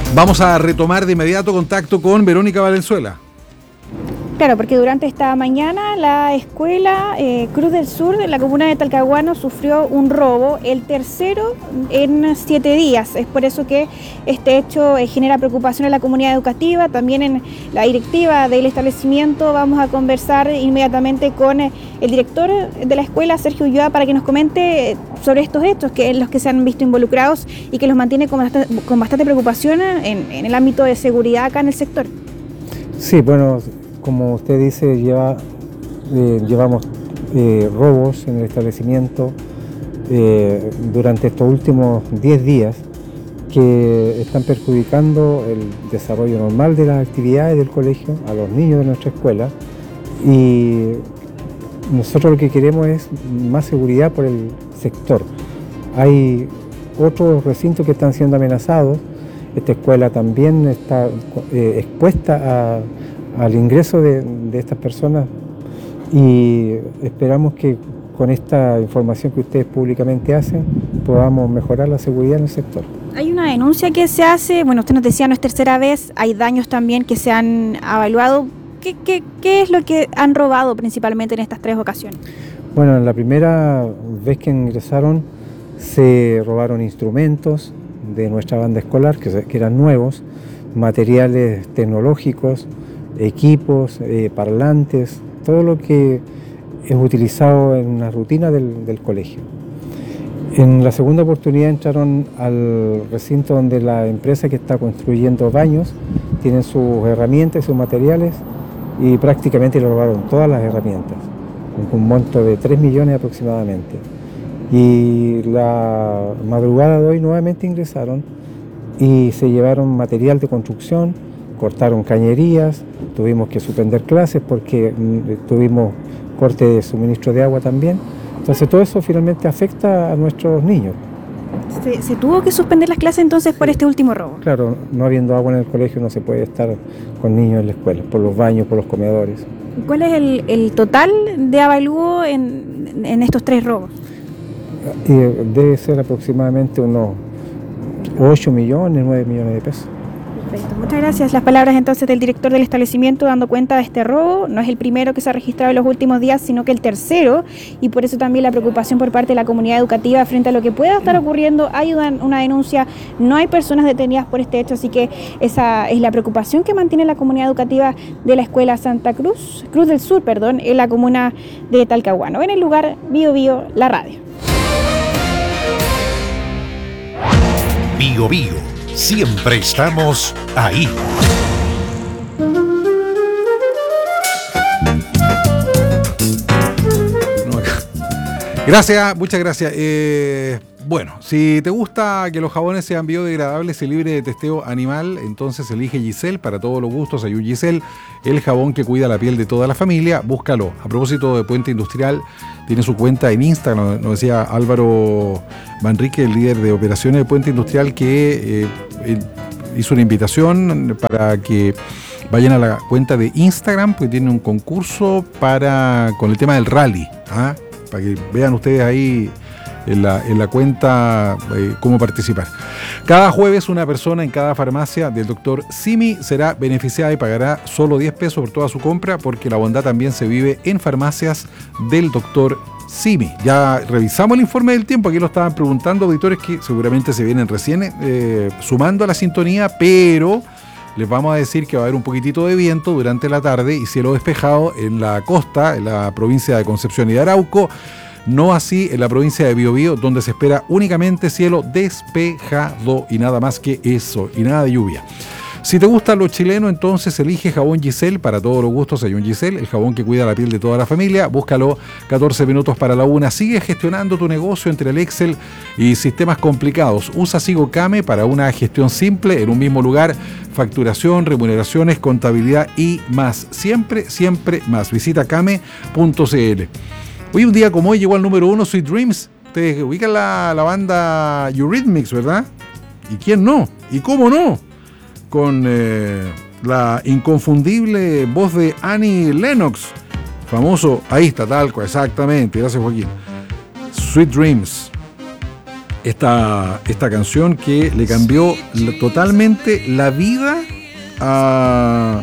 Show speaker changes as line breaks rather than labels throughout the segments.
Vamos a retomar de inmediato contacto con Verónica Valenzuela.
Claro, porque durante esta mañana la escuela Cruz del Sur de la comuna de Talcahuano sufrió un robo, el tercero en 7 días. Es por eso que este hecho genera preocupación en la comunidad educativa, también en la directiva del establecimiento. Vamos a conversar inmediatamente con el director de la escuela, Sergio Ulloa, para que nos comente sobre estos hechos en los que se han visto involucrados y que los mantiene con bastante preocupación en el ámbito de seguridad acá en el sector.
Sí, bueno, como usted dice, llevamos robos en el establecimiento durante estos últimos 10 días que están perjudicando el desarrollo normal de las actividades del colegio, a los niños de nuestra escuela, y nosotros lo que queremos es más seguridad por el sector. Hay otros recintos que están siendo amenazados. Esta escuela también está expuesta al ingreso de estas personas y esperamos que con esta información que ustedes públicamente hacen podamos mejorar la seguridad en el sector.
Hay una denuncia que se hace, bueno, usted nos decía no es tercera vez, hay daños también que se han evaluado. ¿Qué es lo que han robado principalmente en estas 3 ocasiones?
Bueno, en la primera vez que ingresaron se robaron instrumentos de nuestra banda escolar que eran nuevos, materiales tecnológicos, equipos, parlantes, todo lo que es utilizado en la rutina del colegio. En la segunda oportunidad entraron al recinto donde la empresa que está construyendo baños tiene sus herramientas y sus materiales y prácticamente le robaron todas las herramientas, con un monto de 3 millones aproximadamente. Y la madrugada de hoy nuevamente ingresaron y se llevaron material de construcción, cortaron cañerías, tuvimos que suspender clases porque tuvimos corte de suministro de agua también. Entonces todo eso finalmente afecta a nuestros niños.
¿Se tuvo que suspender las clases entonces por este último robo?
Claro, no habiendo agua en el colegio no se puede estar con niños en la escuela, por los baños, por los comedores.
¿Cuál es el total de avalúo en estos 3 robos?
Debe ser aproximadamente unos 8 millones, 9 millones de pesos.
Perfecto, muchas gracias. Las palabras entonces del director del establecimiento dando cuenta de este robo. No es el primero que se ha registrado en los últimos días, sino que el tercero, y por eso también la preocupación por parte de la comunidad educativa frente a lo que pueda estar ocurriendo. Hay una denuncia, no hay personas detenidas por este hecho, así que esa es la preocupación que mantiene la comunidad educativa de la escuela Santa Cruz del Sur, en la comuna de Talcahuano. En el lugar Bio Bio, la radio.
Bio Bio, siempre estamos ahí.
Gracias, muchas gracias. Bueno, si te gusta que los jabones sean biodegradables y libres de testeo animal, entonces elige Giselle, para todos los gustos. Hay un Giselle, el jabón que cuida la piel de toda la familia. Búscalo. A propósito de Puente Industrial, tiene su cuenta en Instagram, nos decía Álvaro Manrique, el líder de operaciones de Puente Industrial, que hizo una invitación para que vayan a la cuenta de Instagram, porque tiene un concurso con el tema del rally, para que vean ustedes ahí en la cuenta cómo participar. Cada jueves una persona en cada farmacia del Dr. Simi será beneficiada y pagará solo 10 pesos por toda su compra, porque la bondad también se vive en farmacias del Dr. Simi. Ya revisamos el informe del tiempo, aquí lo estaban preguntando auditores que seguramente se vienen recién sumando a la sintonía, pero les vamos a decir que va a haber un poquitito de viento durante la tarde y cielo despejado en la costa, en la provincia de Concepción y de Arauco. No así en la provincia de Biobío, donde se espera únicamente cielo despejado y nada más que eso, y nada de lluvia. Si te gusta lo chileno, entonces elige jabón Giselle, para todos los gustos hay un Giselle, el jabón que cuida la piel de toda la familia. Búscalo 14 minutos para la 1. Sigue gestionando tu negocio entre el Excel y sistemas complicados. Usa Sigo Came para una gestión simple en un mismo lugar. Facturación, remuneraciones, contabilidad y más. Siempre, siempre más. Visita came.cl. Hoy, un día como hoy, llegó al número 1 Sweet Dreams. Ustedes ubican la banda Eurythmics, ¿verdad? ¿Y quién no? ¿Y cómo no? Con la inconfundible voz de Annie Lennox. Famoso, ahí está, tal cual, exactamente. Gracias, Joaquín. Sweet Dreams. esta canción que le cambió totalmente la vida a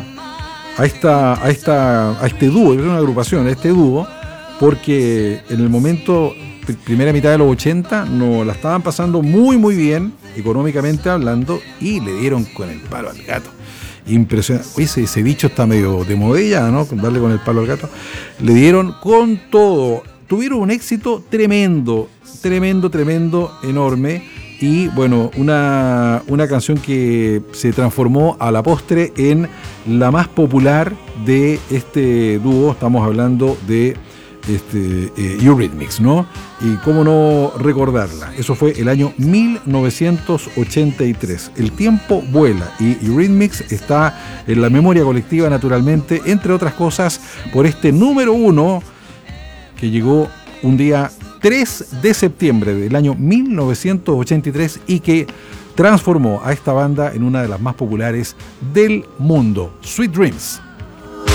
este dúo, es una agrupación, a este dúo, porque en el momento, primera mitad de los 80, no la estaban pasando muy muy bien, económicamente hablando, y le dieron con el palo al gato. Impresionante. Oye, ese dicho está medio de modella, ¿no? Darle con el palo al gato. Le dieron con todo. Tuvieron un éxito tremendo, enorme. Y bueno, una canción que se transformó a la postre en la más popular de este dúo. Estamos hablando de Eurythmics, ¿no? Y cómo no recordarla. Eso fue el año 1983. El tiempo vuela y Eurythmics está en la memoria colectiva, naturalmente, entre otras cosas, por este número 1 que llegó un día 3 de septiembre del año 1983 y que transformó a esta banda en una de las más populares del mundo. Sweet Dreams.